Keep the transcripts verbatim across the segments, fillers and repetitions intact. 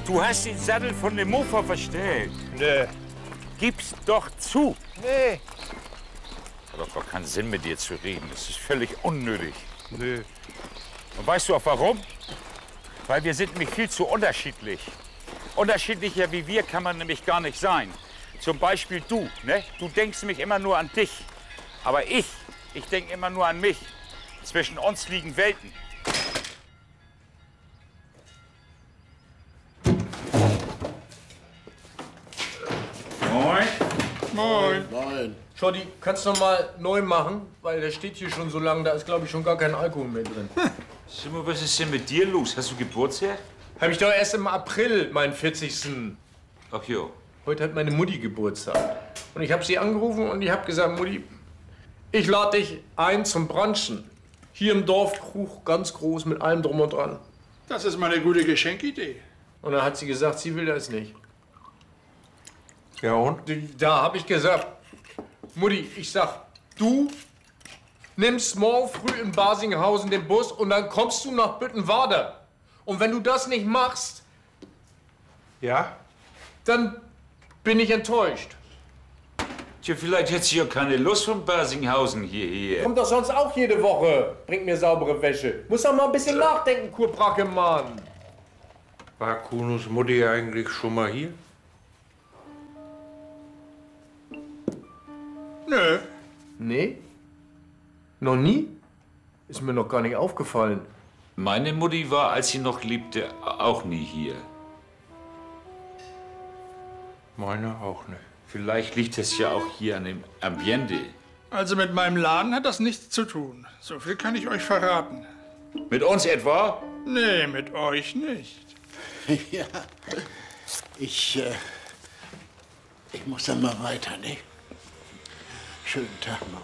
Du hast den Sattel von dem Mofa verstellt. Nee. Gib's doch zu. Nee. Hat doch gar keinen Sinn, mit dir zu reden. Das ist völlig unnötig. Nee. Und weißt du auch warum? Weil wir sind nämlich viel zu unterschiedlich. Unterschiedlicher wie wir kann man nämlich gar nicht sein. Zum Beispiel du, ne? Du denkst nämlich immer nur an dich. Aber ich, ich denke immer nur an mich. Zwischen uns liegen Welten. Moin. Moin. Moin. Schotti, kannst du noch mal neu machen? Weil der steht hier schon so lange, da ist, glaube ich, schon gar kein Alkohol mehr drin. Sag mal, was ist denn mit dir los? Hast du Geburtstag? Hab ich doch erst im April, meinen vierzigsten Ach jo. Heute hat meine Mutti Geburtstag. Und ich habe sie angerufen und ich habe gesagt, Mutti, ich lade dich ein zum Brunchen. Hier im Dorfkrug, ganz groß, mit allem drum und dran. Das ist mal eine gute Geschenkidee. Und dann hat sie gesagt, sie will das nicht. Ja und? Da habe ich gesagt, Mutti, ich sag, du nimmst morgen früh in Basinghausen den Bus und dann kommst du nach Büttenwader. Und wenn du das nicht machst, Ja? dann bin ich enttäuscht. Tja, vielleicht hättest du ja keine Lust von Basinghausen hierher. Kommt doch sonst auch jede Woche, bringt mir saubere Wäsche. Muss doch mal ein bisschen nachdenken, Kurbracke, Mann. War Kunos Mutti eigentlich schon mal hier? Nö. Nee? Noch nie? Ist mir noch gar nicht aufgefallen. Meine Mutti war, als sie noch lebte, auch nie hier. Meine auch nicht. Vielleicht liegt es ja auch hier an dem Ambiente. Also mit meinem Laden hat das nichts zu tun. So viel kann ich euch verraten. Mit uns etwa? Nee, mit euch nicht. Ja, ich, äh, ich muss dann mal weiter, ne? Schönen Tag noch.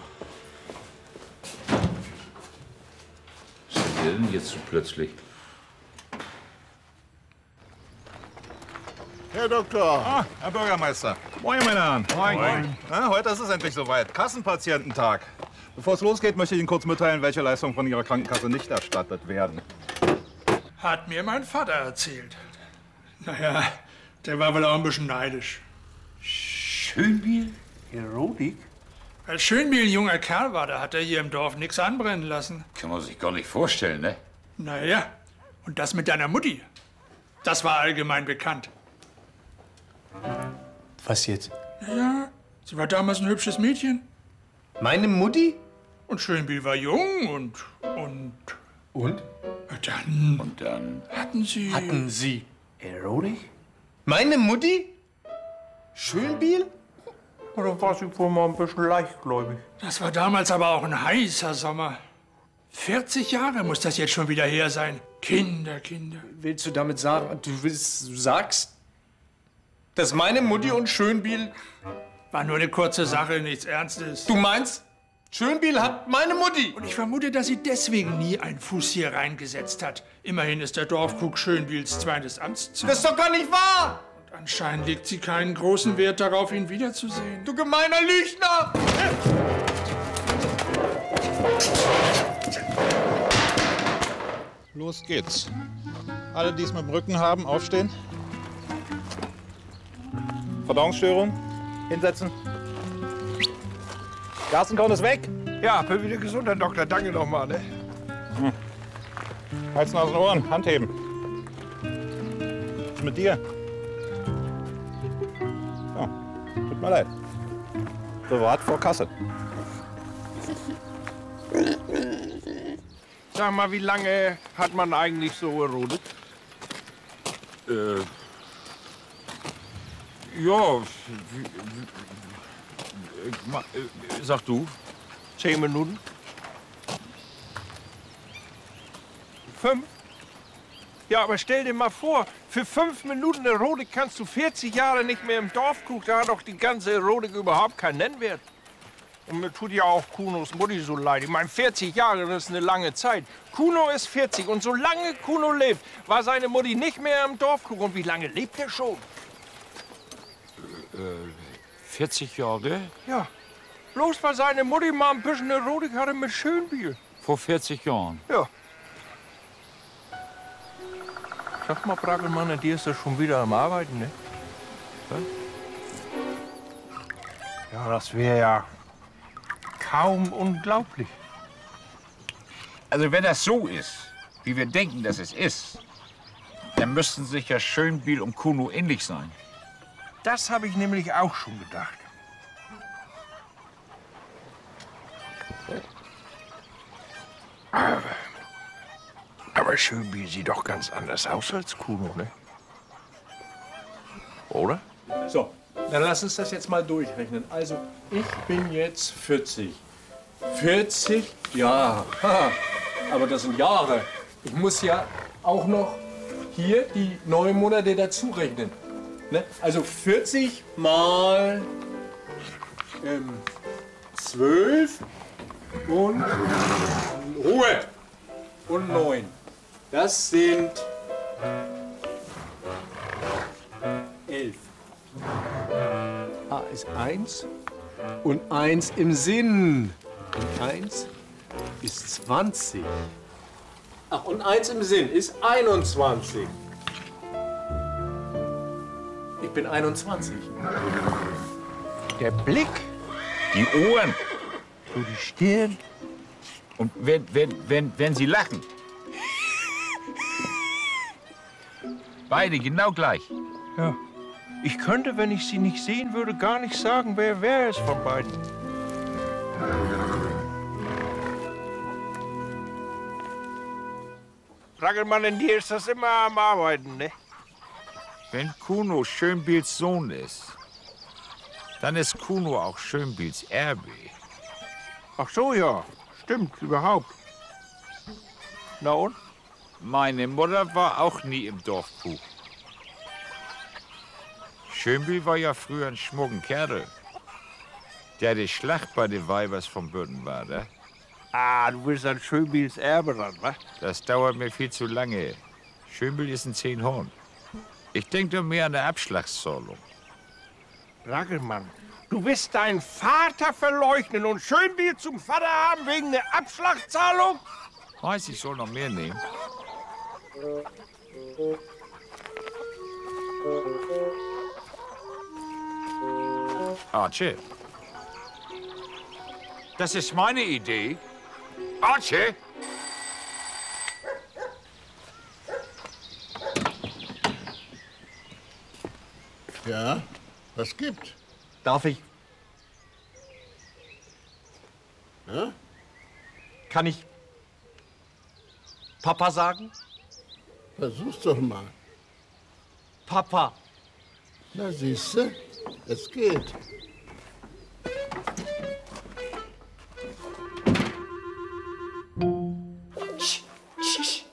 Was ist denn jetzt so plötzlich? Herr Doktor! Ah, Herr Bürgermeister. Moin, meine Herren. Moin. Moin. Na, heute ist es endlich soweit. Kassenpatiententag. Bevor es losgeht, möchte ich Ihnen kurz mitteilen, welche Leistungen von Ihrer Krankenkasse nicht erstattet werden. Hat mir mein Vater erzählt. Naja, der war wohl auch ein bisschen neidisch. Schönbiel? Erotik? Als Schönbiel ein junger Kerl war, da hat er hier im Dorf nichts anbrennen lassen. Kann man sich gar nicht vorstellen, ne? Naja, und das mit deiner Mutti, das war allgemein bekannt. Was jetzt? Ja, sie war damals ein hübsches Mädchen. Meine Mutti? Und Schönbiel war jung und... und... Und? Dann Und dann... hatten sie... Hatten Sie Erotik? meine Mutti? Schönbiel? Oder war sie wohl mal ein bisschen leichtgläubig? Das war damals aber auch ein heißer Sommer. vierzig Jahre muss das jetzt schon wieder her sein. Kinder, Kinder. Willst du damit sagen, du willst, du sagst, dass meine Mutti und Schönbiel... War nur eine kurze Sache, nichts Ernstes. Du meinst, Schönbiel hat meine Mutti? Und ich vermute, dass sie deswegen nie einen Fuß hier reingesetzt hat. Immerhin ist der Dorfkrug Schönbiels zweites Amtszimmer. Das ist doch gar nicht wahr! Und anscheinend legt sie keinen großen Wert darauf, ihn wiederzusehen. Du gemeiner Lügner! Los geht's. Alle, die es mit dem Rücken haben, aufstehen. Verdauungsstörung. Hinsetzen. Gassenkorn ist weg. Ja, bin wieder gesund, Herr Doktor. Danke nochmal, ne? Hm. Hals, Nasen, Ohren. Hand heben. Was ist mit dir? Ja, tut mir leid. Privat vor Kasse. Sag mal, wie lange hat man eigentlich so erodet? Äh... Ja... Sag du. Zehn Minuten? Fünf? Ja, aber stell dir mal vor, für fünf Minuten Erotik kannst du vierzig Jahre nicht mehr im Dorfkrug. Da hat doch die ganze Erotik überhaupt keinen Nennwert. Und mir tut ja auch Kunos Mutti so leid. Ich meine, vierzig Jahre, das ist eine lange Zeit. Kuno ist vierzig und solange Kuno lebt, war seine Mutti nicht mehr im Dorfkrug. Und wie lange lebt er schon? Äh, vierzig Jahre? Ja, bloß weil seine Mutti mal ein bisschen Erotik hatte mit Schönbiel. Vor vierzig Jahren? Ja. Sag mal, Brackelmann, die ist ja schon wieder am Arbeiten, ne? Ja, das wäre ja kaum unglaublich. Also wenn das so ist, wie wir denken, dass es ist, dann müssten sich ja Schönbiel und Kuno ähnlich sein. Das habe ich nämlich auch schon gedacht. Aber, aber Schönbiel sieht doch ganz anders aus als Kuno, ne? Oder? So, dann lass uns das jetzt mal durchrechnen. Also, ich bin jetzt vierzig. vierzig Jahre. Haha. Aber das sind Jahre. Ich muss ja auch noch hier die neun Monate dazu rechnen. Ne? Also vierzig mal ähm, zwölf und Ruhe und neun. Das sind elf. A ist eins und eins im Sinn. Und eins ist zwanzig. Ach, und eins im Sinn ist einundzwanzig. Ich bin einundzwanzig. Der Blick, Die Ohren. so die Stirn. Und wenn, wenn, wenn, wenn sie lachen. Beide genau gleich. Ja. Ich könnte, wenn ich sie nicht sehen würde, gar nicht sagen, wer wer ist von beiden. Brackelmann, in dir ist das immer am Arbeiten, ne? Wenn Kuno Schönbiels Sohn ist, dann ist Kuno auch Schönbiels Erbe. Ach so, ja. Stimmt, überhaupt. Na und? Meine Mutter war auch nie im Dorfbuch. Schönbiel war ja früher ein schmucken Kerl. Der die Schlacht bei den Weibers von Böden war, ne? Ah, du bist an Schönbiels Erbe dran, wa? Das dauert mir viel zu lange. Schönbiel ist ein Zehnhorn. Ich denke mehr an eine Abschlagszahlung. Brackelmann, du willst deinen Vater verleugnen und Schönbiel zum Vater haben wegen der Abschlagszahlung? Weiß, ich soll noch mehr nehmen. Archie. Das ist meine Idee. Archie! Ja, was gibt? Darf ich? Ja? Kann ich Papa sagen? Versuch's doch mal. Papa. Na, siehste, es geht. Sch, sch,